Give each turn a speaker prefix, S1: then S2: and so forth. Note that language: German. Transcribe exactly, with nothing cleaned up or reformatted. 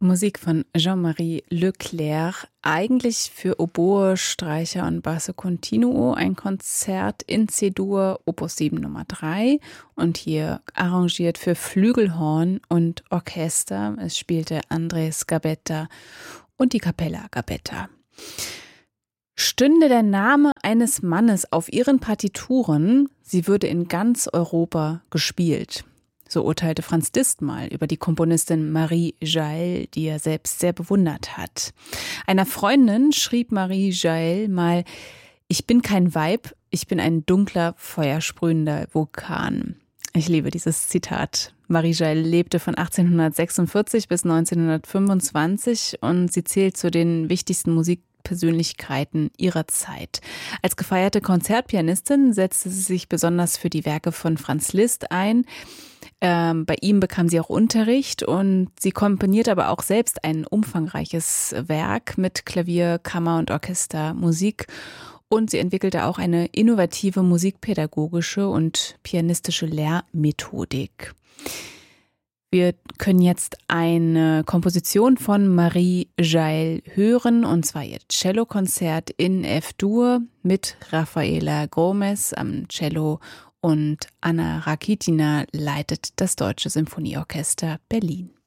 S1: Musik von Jean-Marie Leclerc, eigentlich für Oboe, Streicher und Basso Continuo, ein Konzert in C-Dur, Opus sieben Nummer drei und hier arrangiert für Flügelhorn und Orchester. Es spielte Andres Gabetta und die Capella Gabetta. Stünde der Name eines Mannes auf ihren Partituren, sie würde in ganz Europa gespielt. So urteilte Franz Liszt mal über die Komponistin Marie Jaël, die er selbst sehr bewundert hat. Einer Freundin schrieb Marie Jaël mal: Ich bin kein Weib, ich bin ein dunkler, feuersprühender Vulkan. Ich liebe dieses Zitat. Marie Jaël lebte von achtzehnhundertsechsundvierzig bis neunzehnhundertfünfundzwanzig und sie zählt zu den wichtigsten Musikpersönlichkeiten ihrer Zeit. Als gefeierte Konzertpianistin setzte sie sich besonders für die Werke von Franz Liszt ein. Ähm, bei ihm bekam sie auch Unterricht und sie komponiert aber auch selbst ein umfangreiches Werk mit Klavier, Kammer- und Orchestermusik. Und sie entwickelte auch eine innovative musikpädagogische und pianistische Lehrmethodik. Wir können jetzt eine Komposition von Marie Jaël hören, und zwar ihr Cellokonzert in F-Dur mit Rafaela Gomez am Cello und Anna Rakitina leitet das Deutsche Symphonieorchester Berlin.